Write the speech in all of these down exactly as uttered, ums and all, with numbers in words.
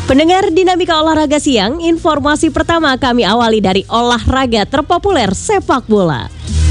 Pendengar Dinamika Olahraga Siang, informasi pertama kami awali dari olahraga terpopuler sepak bola.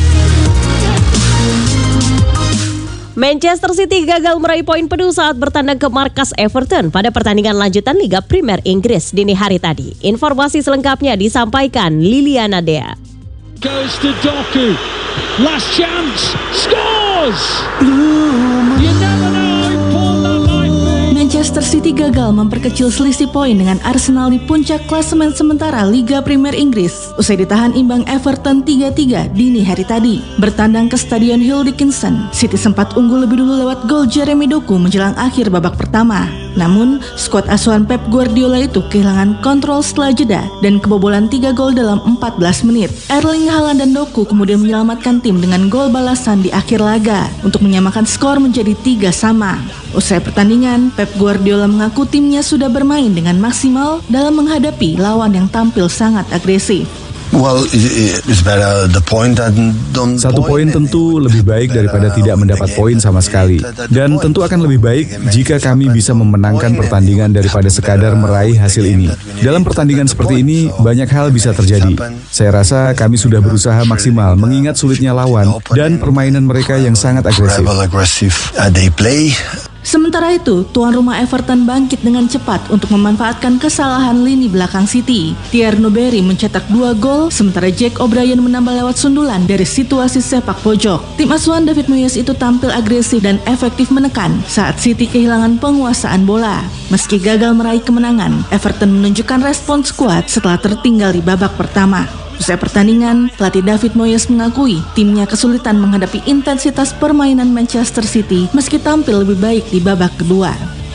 Manchester City gagal meraih poin penuh saat bertandang ke markas Everton pada pertandingan lanjutan Liga Premier Inggris dini hari tadi. Informasi selengkapnya disampaikan Liliana Dea. Goes to Doku. Last chance. Scores! You never know. Manchester City gagal memperkecil selisih poin dengan Arsenal di puncak klasemen sementara Liga Premier Inggris usai ditahan imbang Everton tiga tiga dini hari tadi. Bertandang ke Stadion Hill Dickinson, City sempat unggul lebih dulu lewat gol Jeremy Doku menjelang akhir babak pertama. Namun, skuad asuhan Pep Guardiola itu kehilangan kontrol setelah jeda dan kebobolan tiga gol dalam empat belas menit. Erling Haaland dan Doku kemudian menyelamatkan tim dengan gol balasan di akhir laga untuk menyamakan skor menjadi tiga sama. Usai pertandingan, Pep Guardiola mengaku timnya sudah bermain dengan maksimal dalam menghadapi lawan yang tampil sangat agresif. Well, it's better the point than don't Satu poin tentu lebih baik daripada tidak mendapat poin sama sekali. Dan tentu akan lebih baik jika kami bisa memenangkan pertandingan daripada sekadar meraih hasil ini. Dalam pertandingan seperti ini, banyak hal bisa terjadi. Saya rasa kami sudah berusaha maksimal mengingat sulitnya lawan dan permainan mereka yang sangat agresif. Sementara itu, tuan rumah Everton bangkit dengan cepat untuk memanfaatkan kesalahan lini belakang City. Tierno Berry mencetak dua gol, sementara Jack O'Brien menambah lewat sundulan dari situasi sepak pojok. Tim asuhan David Moyes itu tampil agresif dan efektif menekan saat City kehilangan penguasaan bola. Meski gagal meraih kemenangan, Everton menunjukkan respons kuat setelah tertinggal di babak pertama. Usai pertandingan, pelatih David Moyes mengakui timnya kesulitan menghadapi intensitas permainan Manchester City meski tampil lebih baik di babak kedua.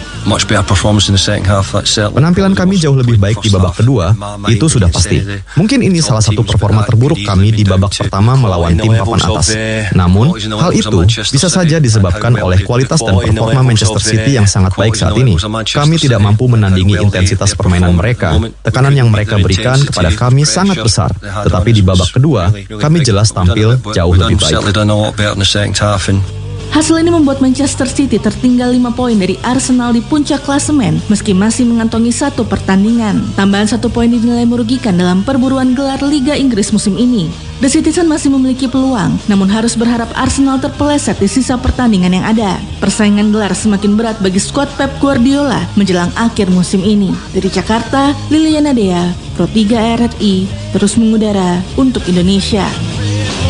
Penampilan kami jauh lebih baik di babak kedua, itu sudah pasti. Mungkin ini salah satu performa terburuk kami di babak pertama melawan tim papan atas. Namun, hal itu bisa saja disebabkan oleh kualitas dan performa Manchester City yang sangat baik saat ini. Kami tidak mampu menandingi intensitas permainan mereka. Tekanan yang mereka berikan kepada kami sangat besar. Tetapi di babak kedua, kami jelas tampil jauh lebih baik. Hasil ini membuat Manchester City tertinggal lima poin dari Arsenal di puncak klasemen meski masih mengantongi satu pertandingan. Tambahan satu poin dinilai merugikan dalam perburuan gelar Liga Inggris musim ini. The Citizen masih memiliki peluang, namun harus berharap Arsenal terpeleset di sisa pertandingan yang ada. Persaingan gelar semakin berat bagi skuad Pep Guardiola menjelang akhir musim ini. Dari Jakarta, Liliana Dea, Pro tiga R R I, terus mengudara untuk Indonesia.